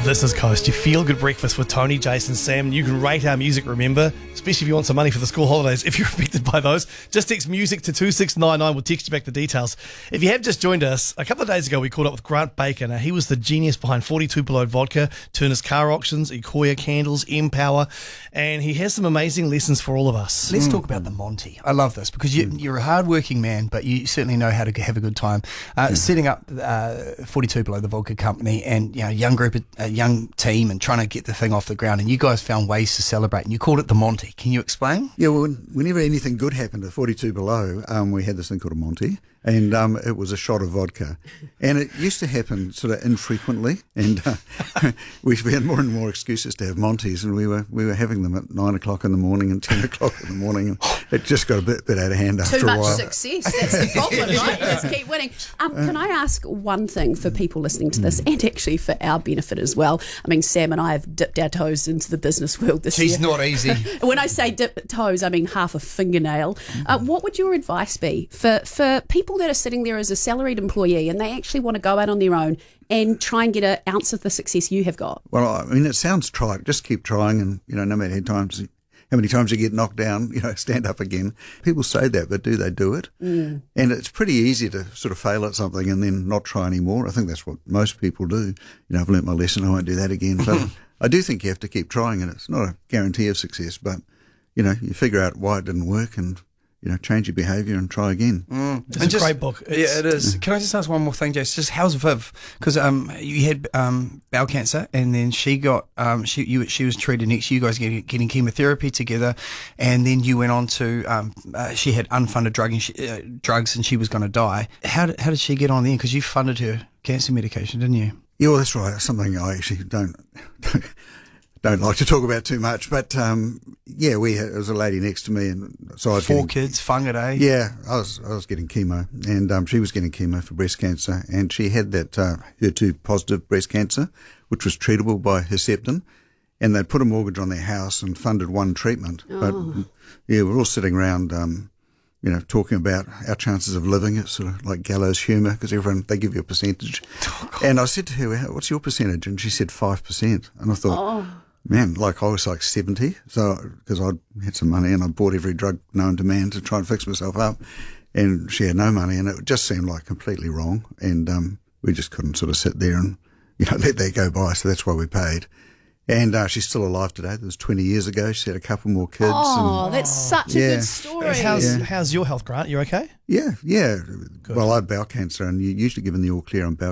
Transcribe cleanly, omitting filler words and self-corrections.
This is Coast, your feel-good breakfast with Tony, Jason, Sam. And you can rate our music, remember, especially if you want some money for the school holidays. If you're affected by those, just text music to 2699. We'll text you back the details. If you have just joined us, a couple of days ago we caught up with Grant Baker. Now, he was the genius behind 42 Below Vodka, Turner's Car Auctions, Ikoya Candles, Empower, and he has some amazing lessons for all of us. Let's talk about the Monty. I love this because you're a hard-working man, but you certainly know how to have a good time. Setting up 42 Below the Vodka Company and a young team and trying to get the thing off the ground, and you guys found ways to celebrate, and you called it the Monty. Can you explain? Yeah, well, whenever anything good happened at 42 Below, we had this thing called a Monty, and it was a shot of vodka. And it used to happen sort of infrequently, and we had more and more excuses to have Monties, and we were having them at 9 o'clock in the morning and 10 o'clock in the morning, and it just got a bit out of hand after a while. Too much success, that's the problem, right? Just keep winning. Can I ask one thing for people listening to this, and actually for our benefit as well? I mean, Sam and I have dipped our toes into the business world this year. She's not easy. When I say dip toes, I mean half a fingernail. What would your advice be for people that are sitting there as a salaried employee and they actually want to go out on their own and try and get an ounce of the success you have got? Well, I mean, it sounds trite. Just keep trying, and no matter how many times you get knocked down, stand up again. People say that, but do they do it? And it's pretty easy to sort of fail at something and then not try anymore. I think that's what most people do. I've learnt my lesson. I won't do that again. But I do think you have to keep trying, and it's not a guarantee of success, but, you figure out why it didn't work and, change your behaviour and try again. It's a great book. Yeah, it is. Can I just ask one more thing, Jace? Just how's Viv? Because you had bowel cancer, and then she got she was treated next. You guys getting chemotherapy together, and then you went on to she had unfunded drugs, and she was going to die. How did she get on then? Because you funded her cancer medication, didn't you? Yeah, well, that's right. That's something I actually don't like to talk about too much, but there was a lady next to me, and so I was 4 kids, whangarei. Yeah, I was getting chemo, and she was getting chemo for breast cancer, and she had that HER2 positive breast cancer, which was treatable by Herceptin, and they'd put a mortgage on their house and funded one treatment. But we're all sitting around, talking about our chances of living. It's sort of like gallows humour, because they give you a percentage. And I said to her, "What's your percentage?" And she said 5%, and I thought. Man, I was like 70, so because I had some money and I bought every drug known to man to try and fix myself up, and she had no money, and it just seemed like completely wrong, and we just couldn't sort of sit there and let that go by, so that's why we paid. And she's still alive today. That was 20 years ago. She had a couple more kids. That's such a good story. How's your health, Grant? You okay? Yeah. Good. Well, I had bowel cancer, and you're usually given the all clear on bowel